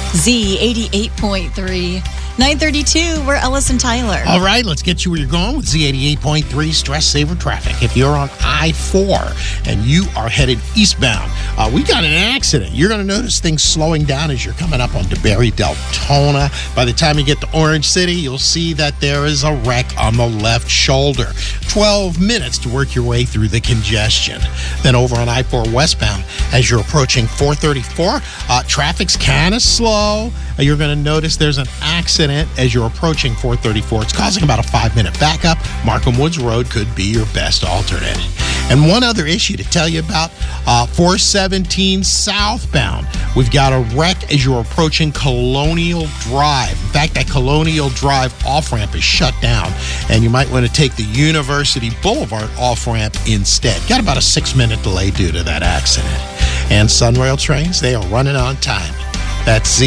Z88.3. 932, we're Ellis and Tyler. All right, let's get you where you're going with Z88.3 Stress Saver Traffic. If you're on I-4 and you are headed eastbound, we got an accident. You're going to notice things slowing down as you're coming up on DeBerry Deltona. By the time you get to Orange City, you'll see that there is a wreck on the left shoulder. 12 minutes to work your way through the congestion. Then over on I-4 westbound, as you're approaching 434, traffic's kind of slow. You're going to notice there's an accident as you're approaching 434. It's causing about a 5-minute backup. Markham Woods Road could be your best alternate. And one other issue to tell you about, 417 southbound. We've got a wreck as you're approaching Colonial Drive. In fact, that Colonial Drive off-ramp is shut down, and you might want to take the University Boulevard off-ramp instead. Got about a 6-minute delay due to that accident. And Sunrail trains, they are running on time. That's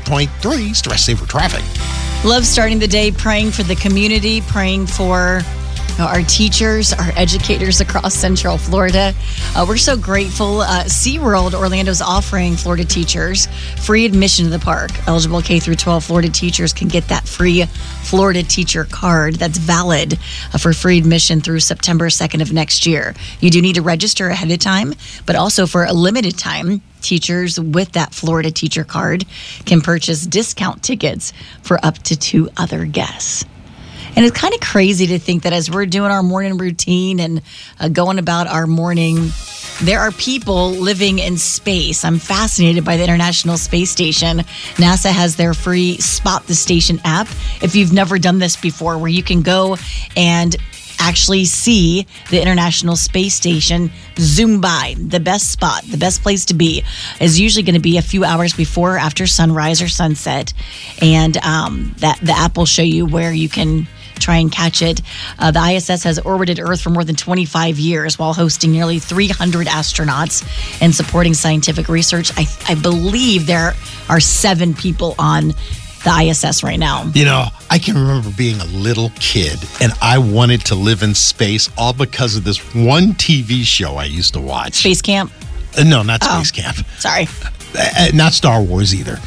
Z88.3 Stress Saver Traffic. Love starting the day praying for the community, praying for our teachers, our educators across Central Florida. We're so grateful. SeaWorld Orlando's offering Florida teachers free admission to the park. Eligible K through 12 Florida teachers can get that free Florida teacher card that's valid for free admission through September 2nd of next year. You do need to register ahead of time, but also for a limited time, teachers with that Florida teacher card can purchase discount tickets for up to 2 other guests. And it's kind of crazy to think that as we're doing our morning routine and going about our morning, there are people living in space. I'm fascinated by the International Space Station. NASA has their free Spot the Station app. If you've never done this before, where you can go and actually see the International Space Station zoom by. The best spot, the best place to be is usually going to be a few hours before or after sunrise or sunset. And that the app will show you where you can try and catch it. The ISS has orbited Earth for more than 25 years while hosting nearly 300 astronauts and supporting scientific research. I believe there are 7 people on the ISS right now. You know, I can remember being a little kid and I wanted to live in space all because of this one TV show I used to watch. Space Camp? No, not Space Camp. Sorry. Not Star Wars either.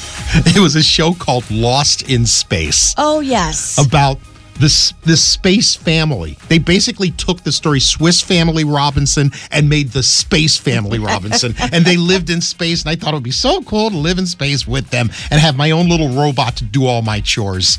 It was a show called Lost in Space. Oh, yes. About this space family. They basically took the story Swiss Family Robinson and made the Space Family Robinson. And they lived in space, and I thought it would be so cool to live in space with them and have my own little robot to do all my chores.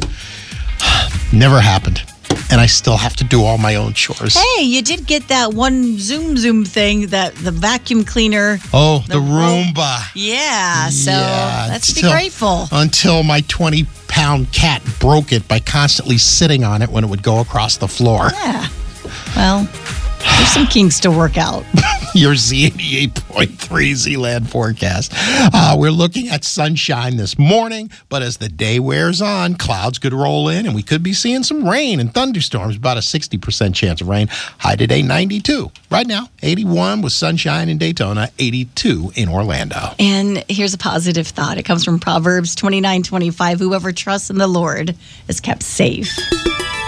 Never happened. And I still have to do all my own chores. Hey, you did get that one Zoom thing, that the vacuum cleaner. Oh, the Roomba. Yeah, so let's be grateful. Until my 20-pound cat broke it by constantly sitting on it when it would go across the floor. Yeah. Well, there's some kinks to work out. Your Z88.3 Z-Land forecast. We're looking at sunshine this morning, but as the day wears on, clouds could roll in, and we could be seeing some rain and thunderstorms, about a 60% chance of rain. High today, 92. Right now, 81 with sunshine in Daytona, 82 in Orlando. And here's a positive thought. It comes from Proverbs 29:25. Whoever trusts in the Lord is kept safe.